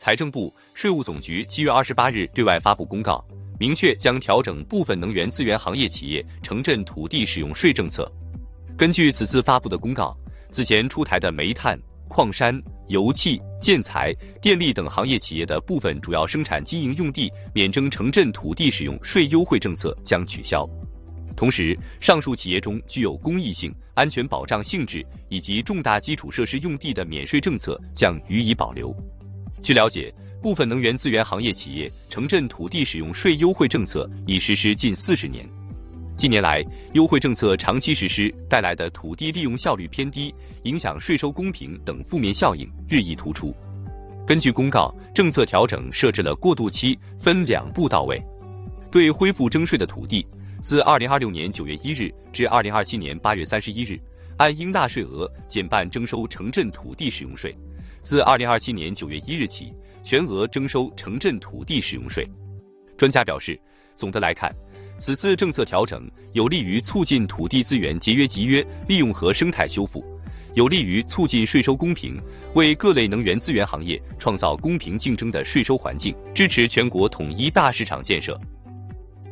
财政部、税务总局7月28日对外发布公告，明确将调整部分能源资源行业企业城镇土地使用税政策。根据此次发布的公告，此前出台的煤炭、矿山、油气、建材、电力等行业企业的部分主要生产经营用地免征城镇土地使用税优惠政策将取消。同时，上述企业中具有公益性、安全保障性质以及重大基础设施用地的免税政策将予以保留。据了解，部分能源资源行业企业城镇土地使用税优惠政策已实施近40年。近年来，优惠政策长期实施带来的土地利用效率偏低、影响税收公平等负面效应日益突出。根据公告，政策调整设置了过渡期，分2步到位。对恢复征税的土地，自2026年9月1日至2027年8月31日，按应纳税额减半征收城镇土地使用税；自2027年9月1日起，全额征收城镇土地使用税。专家表示，总的来看，此次政策调整有利于促进土地资源节约集约利用和生态修复，有利于促进税收公平，为各类能源资源行业创造公平竞争的税收环境，支持全国统一大市场建设。